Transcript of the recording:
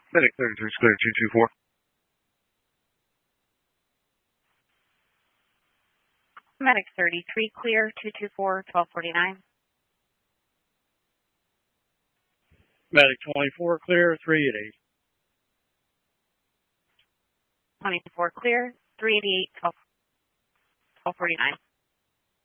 Medic 33 is clear, 224. Medic 33 clear, 224, 1249. Medic 24 clear, 388. 24 clear, 388, 1249.